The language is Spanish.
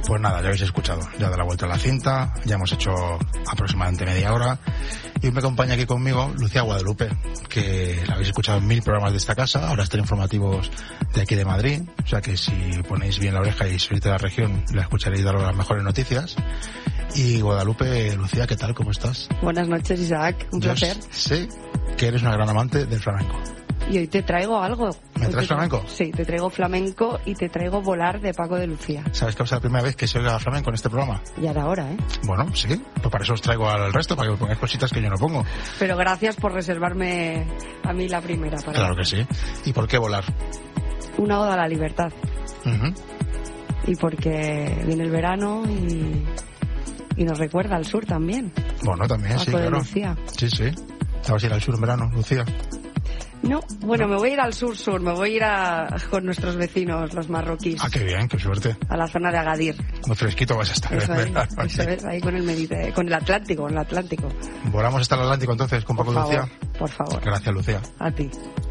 Pues nada, ya habéis escuchado, ya da la vuelta a la cinta, ya hemos hecho aproximadamente media hora y hoy me acompaña aquí conmigo Lucía Guadalupe, que la habéis escuchado en 1000 programas de esta casa, ahora está en informativos de aquí de Madrid, o sea que si ponéis bien la oreja y sois de la región la escucharéis dar las mejores noticias. Y Guadalupe, Lucía, ¿qué tal? ¿Cómo estás? Buenas noches, Isaac, un placer. Sé que eres una gran amante del flamenco. Y hoy te traigo algo. ¿Me traes flamenco? Sí, te traigo flamenco y te traigo Volar de Paco de Lucía. ¿Sabes que va a ser la primera vez que se oiga flamenco en este programa? Ya era hora, ¿eh? Bueno, sí, pues para eso os traigo al resto, para que me pongáis cositas que yo no pongo. Pero gracias por reservarme a mí la primera. Claro que sí. ¿Y por qué Volar? Una oda a la libertad. Uh-huh. Y porque viene el verano y nos recuerda al sur también. Bueno, también, Paco sí, de claro. Lucía. Sí. ¿Te vas a ir al sur en verano, Lucía? No, bueno, me voy a ir al sur, me voy a ir con nuestros vecinos, los marroquíes. Ah, qué bien, qué suerte. A la zona de Agadir. Muy fresquito vas a estar. Eso es, ahí con el Atlántico, Volamos hasta el Atlántico entonces con Paco de Lucía. Por favor. Gracias, Lucía. A ti.